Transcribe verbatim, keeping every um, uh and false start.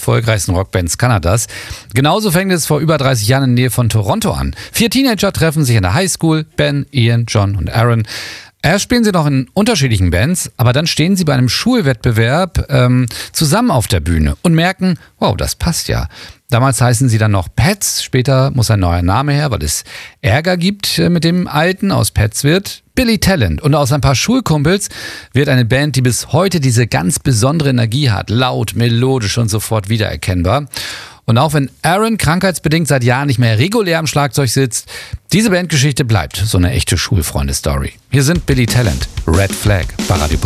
erfolgreichsten Rockbands Kanadas. Genauso fängt es vor über dreißig Jahren in der Nähe von Toronto an. Vier Teenager treffen sich in der Highschool, Ben, Ian, John und Aaron. Erst spielen sie noch in unterschiedlichen Bands, aber dann stehen sie bei einem Schulwettbewerb ähm, zusammen auf der Bühne und merken, wow, das passt ja. Damals heißen sie dann noch Pets, später muss ein neuer Name her, weil es Ärger gibt mit dem Alten. Aus Pets wird Billy Talent und aus ein paar Schulkumpels wird eine Band, die bis heute diese ganz besondere Energie hat, laut, melodisch und sofort wiedererkennbar. Und auch wenn Aaron krankheitsbedingt seit Jahren nicht mehr regulär am Schlagzeug sitzt, diese Bandgeschichte bleibt so eine echte Schulfreunde-Story. Hier sind Billy Talent, Red Flag bei Radio Bob.